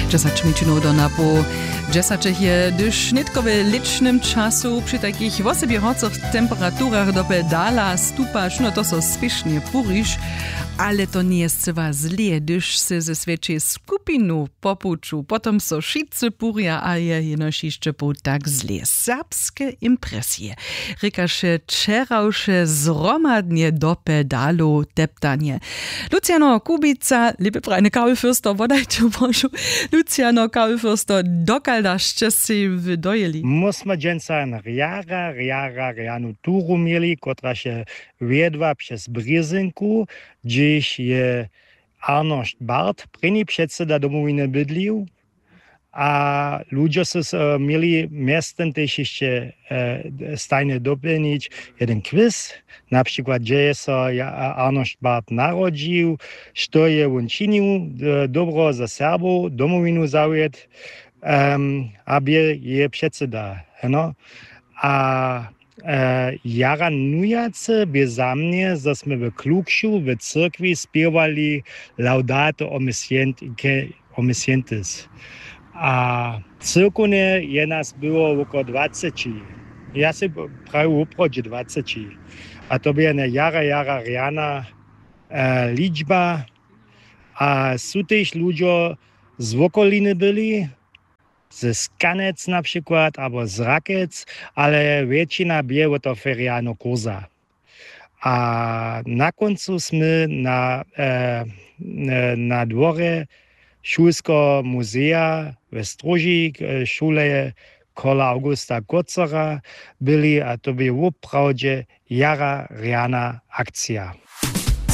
10 minut do napo. 10 je, gdyż nitkowe licznym czasu przy takich wosebieżących temperaturach do pedala stupasz, no to so spiesznie purisz, ale to nie jest chyba zle, gdyż se ze świecie skupinu popuczu, potem so wszyscy puria, a je jenosiszcze po tak zle. Serbskie impresje. Rykasze czerausze zromadnie do pedalu teptanie. Luciano Kubica, liebe Breine Kaulfürster, wodajcie Bożu, Luciano Kaulfürster, dokaldaście si wydojeli. Musimy dżęca na rianu turu mieli, która się wiedła przez Bryzynku, gdzieś je Arnošt Bart, první předseda domoviny bydlił, a ludzie mieli miastem też jeszcze stajnie dopełnić jeden quiz, na przykład gdzie się Arnošt Bart narodził, co je on czynił dobro za Serbów, domowinu zawiódł, aby je předseda. No? A jara nujace by za mnie, że sme w Klukšu, w cyrkwi spiewali Laudato omniscientes. A cyrkunie je nas było około 20. Ja się prawie uprodzie 20. A to była jara riana liczba. A są też ludzie z okoliny byli, ze Skanec na przykład, albo z Rakec, ale většina była to feriano kurza. A na końcu jsme na dworze Šulskiego muzea ve Stroží šule kola Augusta Kocera byli, a to by wprawdzie jara riana akcja.